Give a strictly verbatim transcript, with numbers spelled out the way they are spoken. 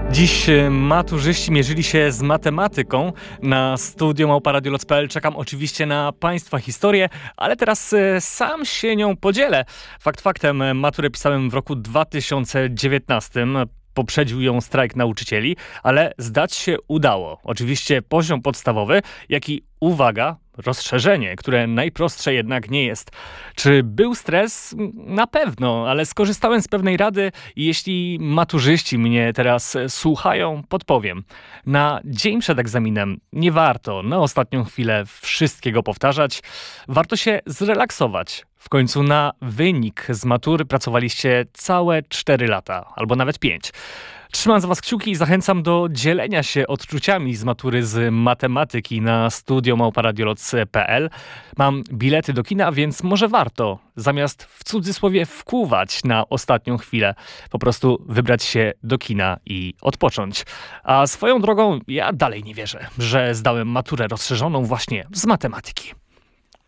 Dziś e, maturzyści mierzyli się z matematyką. Na studium małpa radio loc kropka pe el czekam oczywiście na Państwa historię, ale teraz e, sam się nią podzielę. Fakt faktem, e, maturę pisałem w roku dwa tysiące dziewiętnastym. Poprzedził ją strajk nauczycieli, ale zdać się udało. Oczywiście poziom podstawowy, jak i, uwaga, rozszerzenie, które najprostsze jednak nie jest. Czy był stres? Na pewno, ale skorzystałem z pewnej rady i jeśli maturzyści mnie teraz słuchają, podpowiem. Na dzień przed egzaminem nie warto na ostatnią chwilę wszystkiego powtarzać. Warto się zrelaksować. W końcu na wynik z matury pracowaliście całe cztery lata, albo nawet pięć. Trzymam za was kciuki i zachęcam do dzielenia się odczuciami z matury z matematyki na studio małpa radio loc kropka pe el. Mam bilety do kina, więc może warto, zamiast w cudzysłowie wkuwać na ostatnią chwilę, po prostu wybrać się do kina i odpocząć. A swoją drogą ja dalej nie wierzę, że zdałem maturę rozszerzoną właśnie z matematyki.